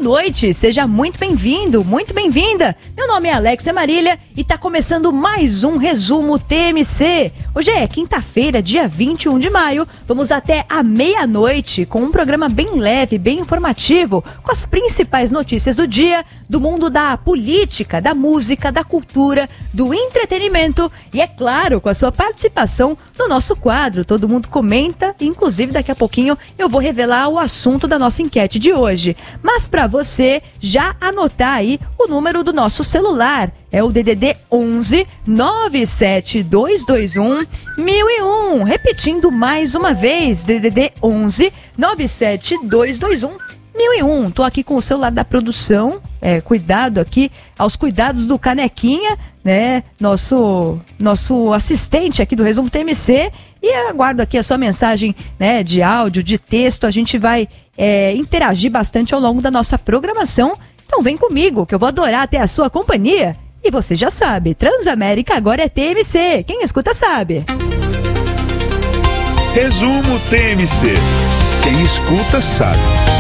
noite, seja muito bem-vindo, muito bem-vinda. Meu nome é Alexia Marília e tá começando mais um Resumo TMC. Hoje é quinta-feira, dia 21 de maio, vamos até a meia-noite com um programa bem leve, bem informativo, com as principais notícias do dia, do mundo da política, da música, da cultura, do entretenimento e, é claro, com a sua participação no nosso quadro. Todo mundo comenta, inclusive daqui a pouquinho eu vou revelar o assunto da nossa enquete de hoje. Mas para você já anotar aí o número do nosso celular, é o DDD 11 97221 1001. Repetindo mais uma vez, DDD 11 97221 1001. Tô aqui com o celular da produção, cuidado aqui, aos cuidados do Canequinha, né? Nosso assistente aqui do Resumo TMC. E aguardo aqui a sua mensagem, né, de áudio, de texto. A gente vai interagir bastante ao longo da nossa programação. Então vem comigo, que eu vou adorar ter a sua companhia. E você já sabe, Transamérica agora é TMC. Quem escuta sabe. Resumo TMC. Quem escuta sabe.